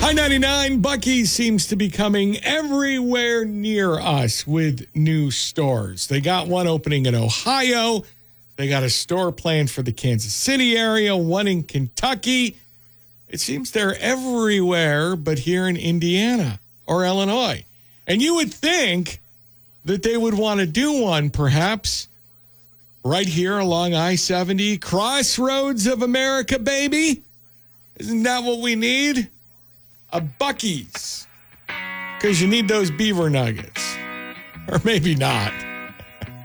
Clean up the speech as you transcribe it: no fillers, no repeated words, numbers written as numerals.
I-99 Buc-ee's seems to be coming everywhere near us with new stores. They got one opening in Ohio. They got a store planned for the Kansas City area, one in Kentucky. It seems they're everywhere but here in Indiana or Illinois. And you would think that they would want to do one perhaps right here along I-70, crossroads of America, baby. Isn't that what we need? A Buc-ee's. Because you need those beaver nuggets. Or maybe not.